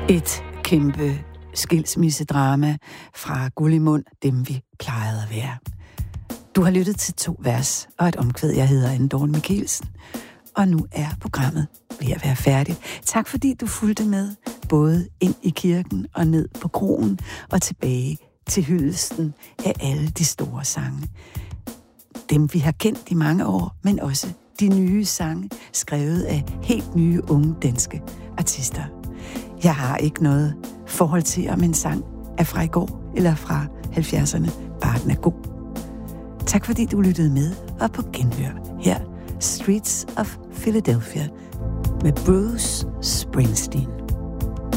Et kæmpe skilsmissedrama fra guld i mund, dem vi plejede at være. Du har lyttet til 2 vers og et omkvæd. Jeg hedder Anne Dorn Michelsen, og nu er programmet ved at være færdigt. Tak fordi du fulgte med, både ind i kirken og ned på kroen og tilbage til hyldesten af alle de store sange. Dem vi har kendt i mange år, men også de nye sange, skrevet af helt nye unge danske artister. Jeg har ikke noget forhold til, om en sang er fra i går eller fra 70'erne, bare den er god. Tak fordi du lyttede med, og på genhør her Streets of Philadelphia med Bruce Springsteen.